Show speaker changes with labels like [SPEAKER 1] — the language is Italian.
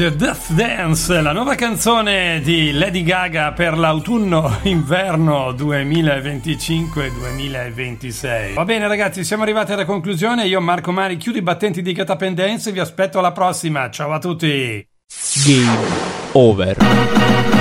[SPEAKER 1] The Death Dance, la nuova canzone di Lady Gaga per l'autunno-inverno 2025-2026. Va bene ragazzi, siamo arrivati alla conclusione. Io, Marco Mari, chiudo i battenti di Get Up and Dance e vi aspetto alla prossima. Ciao a tutti.
[SPEAKER 2] Game over.